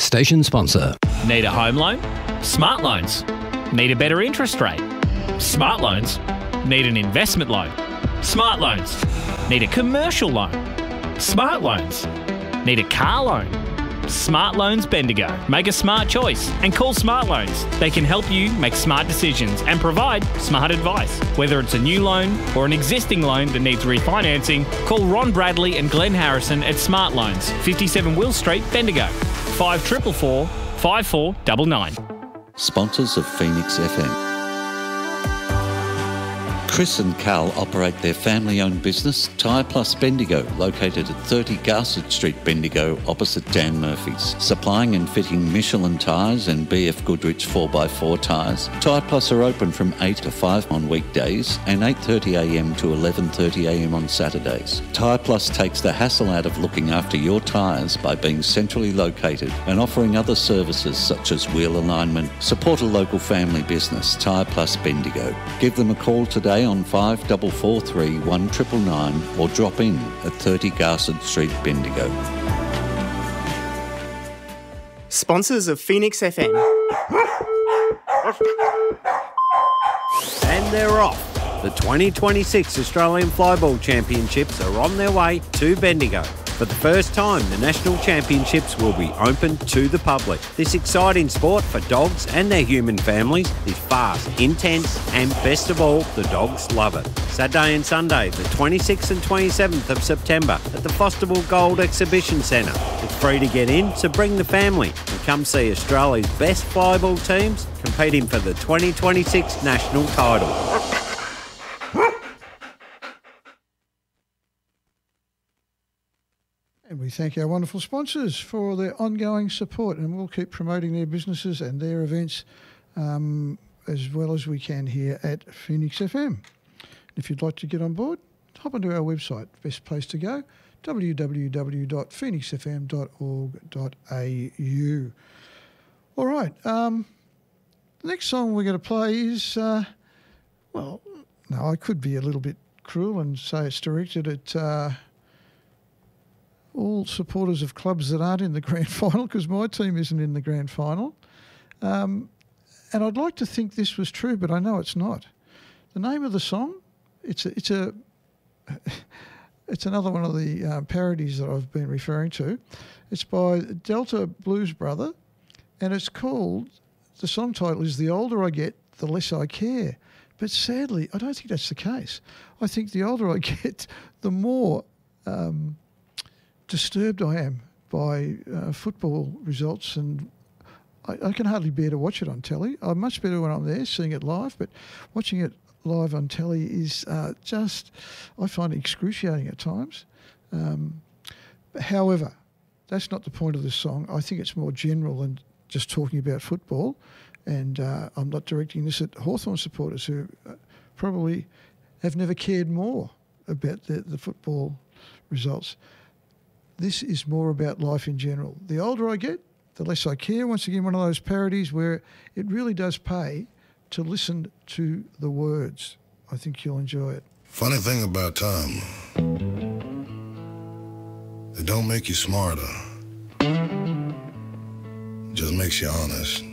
Station sponsor. Need a home loan? Smart Loans. Need a better interest rate? Smart Loans. Need an investment loan? Smart Loans. Need a commercial loan? Smart Loans. Need a car loan? Smart Loans Bendigo. Make a smart choice and call Smart Loans. They can help you make smart decisions and provide smart advice. Whether it's a new loan or an existing loan that needs refinancing, call Ron Bradley and Glenn Harrison at Smart Loans, 57 Will Street, Bendigo. 5444 5499. Sponsors of Phoenix FM. Chris and Carl operate their family-owned business, Tyre Plus Bendigo, located at 30 Garsett Street, Bendigo, opposite Dan Murphy's. Supplying and fitting Michelin tyres and BF Goodrich 4x4 tyres. Tyre Plus are open from 8 to 5 on weekdays and 8:30am to 11:30am on Saturdays. Tyre Plus takes the hassle out of looking after your tyres by being centrally located and offering other services such as wheel alignment. Support a local family business, Tyre Plus Bendigo. Give them a call today on 5443 1999 or drop in at 30 Garsett Street, Bendigo. Sponsors of Phoenix FM. And they're off. The 2026 Australian Flyball Championships are on their way to Bendigo. For the first time, the National Championships will be open to the public. This exciting sport for dogs and their human families is fast, intense, and best of all, the dogs love it. Saturday and Sunday, the 26th and 27th of September at the Fosterville Gold Exhibition Centre. It's free to get in, so bring the family and come see Australia's best flyball teams competing for the 2026 national title. And we thank our wonderful sponsors for their ongoing support, and we'll keep promoting their businesses and their events as well as we can here at Phoenix FM. If you'd like to get on board, hop onto our website, best place to go, www.phoenixfm.org.au. All right, the next song we're going to play is, I could be a little bit cruel and say it's directed at all supporters of clubs that aren't in the grand final, because my team isn't in the grand final. And I'd like to think this was true, but I know it's not. The name of the song, it's another one of the parodies that I've been referring to. It's by Delta Blues Brother, and it's called, the song title is The Older I Get, The Less I Care. But sadly, I don't think that's the case. I think the older I get, the more disturbed I am by football results, and I can hardly bear to watch it on telly. I'm much better when I'm there, seeing it live, but watching it live on telly is I find it excruciating at times. However, that's not the point of this song. I think it's more general than just talking about football, and I'm not directing this at Hawthorn supporters who probably have never cared more about the football results. This is more about life in general. The older I get, the less I care. Once again, one of those parodies where it really does pay to listen to the words. I think you'll enjoy it. Funny thing about time, it don't make you smarter, it just makes you honest.